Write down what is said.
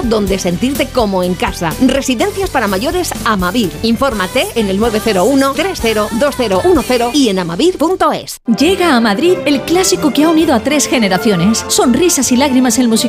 donde sentirte como en casa. Residencias para mayores Amavir. Infórmate en el 901 302010 y en amavir.es. Llega a Madrid el clásico que ha unido a 3 generaciones. Sonrisas y lágrimas, el musical